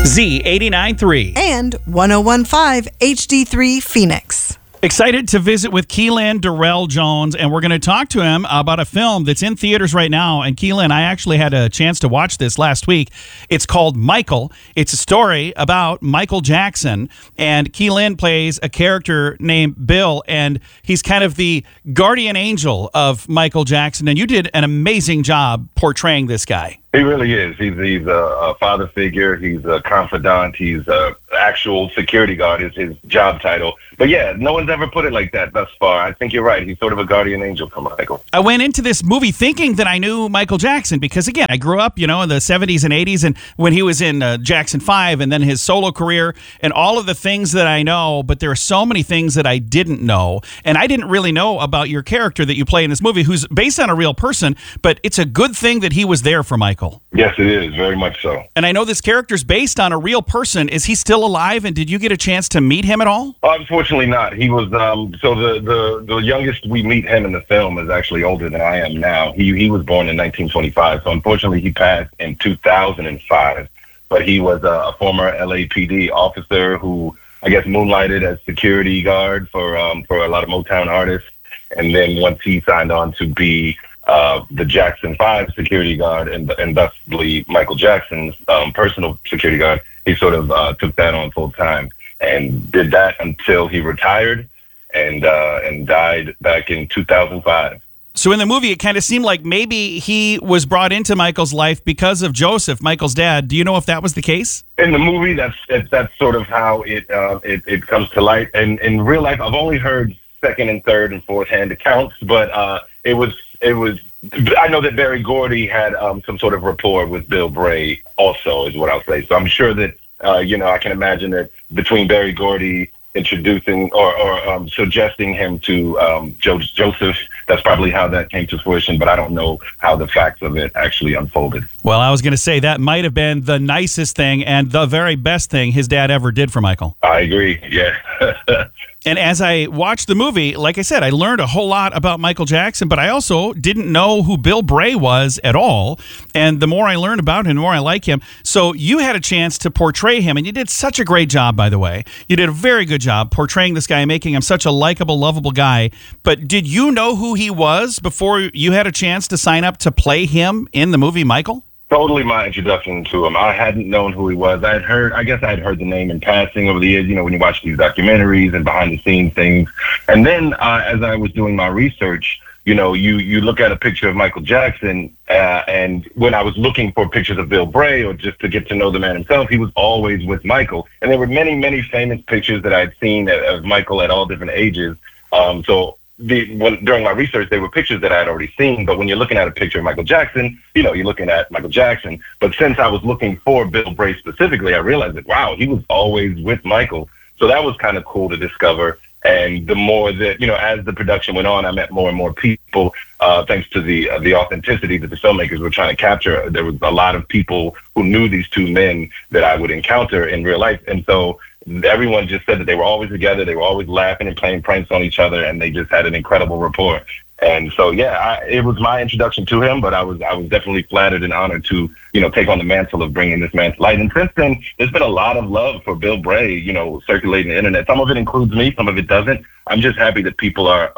Z89.3 and 101.5 HD3 Phoenix. Excited to visit with Keelan Darrell Jones, and we're going to talk to him about a film that's in theaters right now. And Keelan, I actually had a chance to watch this last week. It's called Michael. It's a story about Michael Jackson, and Keelan plays a character named Bill, and he's kind of the guardian angel of Michael Jackson. And you did an amazing job portraying this guy. He really is. He's a father figure. He's a confidant. He's a actual security guard is his job title. But yeah, no one's ever put it like that thus far. I think you're right. He's sort of a guardian angel for Michael. I went into this movie thinking that I knew Michael Jackson because, again, I grew up, in the 70s and 80s, and when he was in Jackson 5 and then his solo career and all of the things that I know, but there are so many things that I didn't know. And I didn't really know about your character that you play in this movie, who's based on a real person, but it's a good thing that he was there for Michael. Yes, it is. Very much so. And I know this character's based on a real person. Is he still alive, and did you get a chance to meet him at all? Unfortunately not. He was, so the youngest we meet him in the film is actually older than I am now. He was born in 1925, so unfortunately he passed in 2005. But he was a former LAPD officer who, I guess, moonlighted as security guard for a lot of Motown artists. And then once he signed on to be the Jackson 5 security guard and thusly Michael Jackson's personal security guard, he sort of took that on full time and did that until he retired and died back in 2005. So in the movie, it kind of seemed like maybe he was brought into Michael's life because of Joseph, Michael's dad. Do you know if that was the case? In the movie, that's sort of how it comes to light. And in real life, I've only heard second and third and fourth hand accounts, but it was. I know that Berry Gordy had some sort of rapport with Bill Bray also, is what I'll say. So I'm sure that, I can imagine that between Berry Gordy introducing or suggesting him to Joseph, that's probably how that came to fruition, but I don't know how the facts of it actually unfolded. Well, I was going to say that might have been the nicest thing and the very best thing his dad ever did for Michael. I agree, yeah. And as I watched the movie, like I said, I learned a whole lot about Michael Jackson, but I also didn't know who Bill Bray was at all. And the more I learned about him, the more I like him. So you had a chance to portray him, and you did such a great job, by the way. You did a very good job portraying this guy and making him such a likable, lovable guy. But did you know who he was before you had a chance to sign up to play him in the movie Michael? Totally my introduction to him. I hadn't known who he was. I guess I had heard the name in passing over the years, when you watch these documentaries and behind the scenes things. And then as I was doing my research, you look at a picture of Michael Jackson, and when I was looking for pictures of Bill Bray or just to get to know the man himself, he was always with Michael. And there were many, many famous pictures that I'd seen of Michael at all different ages. During my research, they were pictures that I had already seen. But when you're looking at a picture of Michael Jackson, you're looking at Michael Jackson. But since I was looking for Bill Bray specifically, I realized that, wow, he was always with Michael. So that was kind of cool to discover. And the more that, as the production went on, I met more and more people, thanks to the authenticity that the filmmakers were trying to capture. There was a lot of people who knew these two men that I would encounter in real life. And so everyone just said that they were always together. They were always laughing and playing pranks on each other, and they just had an incredible rapport. And so, it was my introduction to him, but I was definitely flattered and honored to, take on the mantle of bringing this man to light. And since then, there's been a lot of love for Bill Bray, circulating the internet. Some of it includes me, some of it doesn't. I'm just happy that people are,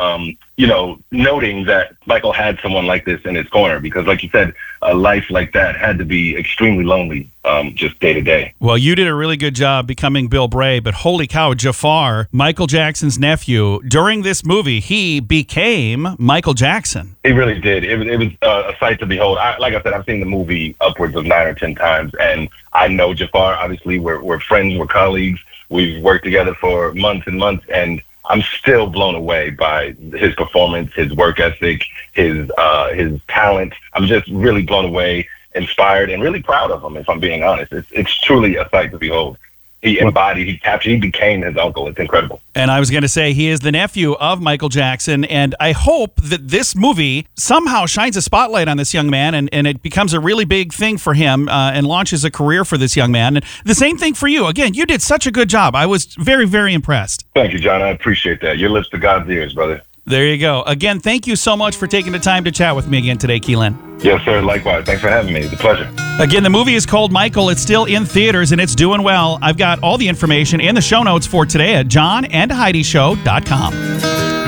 noting that Michael had someone like this in his corner, because like you said, a life like that had to be extremely lonely, just day to day. Well, you did a really good job becoming Bill Bray, but holy cow, Jafar, Michael Jackson's nephew, during this movie, he became Michael Jackson. He really did. It was a sight to behold. Like I said, I've seen the movie upwards of 9 or 10 times, and I know Jafar. Obviously, we're friends, we're colleagues. We've worked together for months and months, and I'm still blown away by his performance, his work ethic, his talent. I'm just really blown away, inspired, and really proud of him, if I'm being honest. It's truly a sight to behold. He embodied, he captured, he became his uncle. It's incredible. And I was going to say, he is the nephew of Michael Jackson, and I hope that this movie somehow shines a spotlight on this young man, and it becomes a really big thing for him and launches a career for this young man. And the same thing for you. Again, you did such a good job. I was very, very impressed. Thank you, John. I appreciate that. Your lips to God's ears, brother. There you go. Again, thank you so much for taking the time to chat with me again today, Keelan. Yes, sir. Likewise. Thanks for having me. It's a pleasure. Again, the movie is called Michael. It's still in theaters, and it's doing well. I've got all the information and the show notes for today at johnandheidishow.com.